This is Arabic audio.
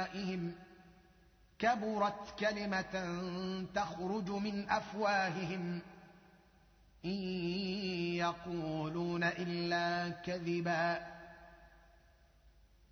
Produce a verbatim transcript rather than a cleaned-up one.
أفواههم كبرت كلمة تخرج من أفواههم إن يقولون إلا كذبا